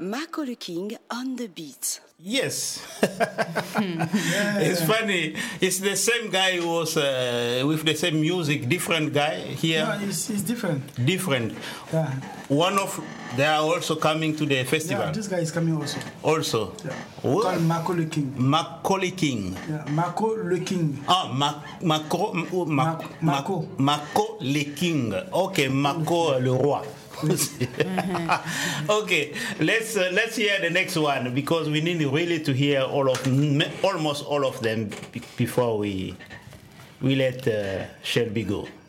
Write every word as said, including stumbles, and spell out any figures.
Marco Le King on the beat. Yes. It's funny. It's the same guy who was uh, with the same music, different guy here. No, it's, it's different. Different. Yeah. One of they are also coming to the festival. Yeah, this guy is coming also. Also. Yeah. What? Called Marco Le King. Macaulay King. Yeah, Marco Le King. Ah, Mac, Macro, Mac, Mac- Marco. Marco Le King. Okay, Marco le roi. Okay, let's uh, let's hear the next one because we need really to hear all of almost all of them b- before we we let uh, Shelby go.